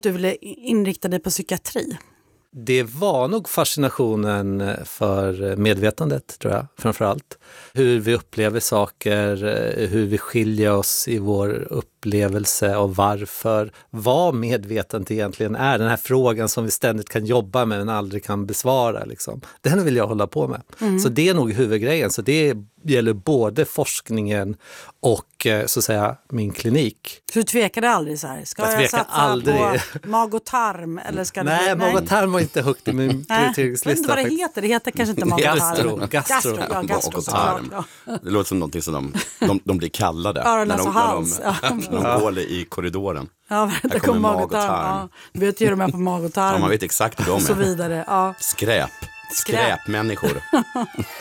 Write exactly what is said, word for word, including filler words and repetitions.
Du ville inrikta dig på psykiatri? Det var nog fascinationen för medvetandet, tror jag, framförallt. Hur vi upplever saker, hur vi skiljer oss i vår upplevelse och varför. Vad medvetandet egentligen är, den här frågan som vi ständigt kan jobba med men aldrig kan besvara. Liksom. Den vill jag hålla på med. Mm. Så det är nog huvudgrejen. Så det gäller både forskningen och så att säga min klinik. Så du tvekade aldrig så här? Ska jag, jag satsa aldrig. på mag och tarm? Eller ska nej, det, mag och tarm var inte högt i min prioriteringslista. Jag vet inte vad det heter. Det heter kanske inte mag och tarm. Gastro. Gastro. Gastro, ja, gastro och tarm. Ja. Det låter som någonting som de, de, de blir kallade. Ja, när de, alltså hals. när de, när de, när de går i korridoren. Ja, det kommer mag och tarm. Ja. Du vet ju de är på mag och tarm. Ja, man vet exakt hur de är. Och så vidare. Ja. Skräp. Skräpmänniskor.